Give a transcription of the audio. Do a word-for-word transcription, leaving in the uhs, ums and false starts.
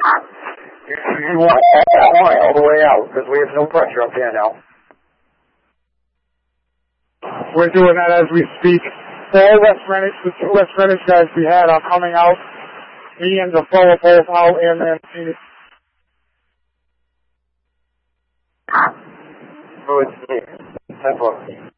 You want that line all the way out, because we have no pressure up here now. We're doing that as we speak. All West Greenwich, the two West Greenwich guys we had are coming out. Me and the fellow both out, and then Good. That's what.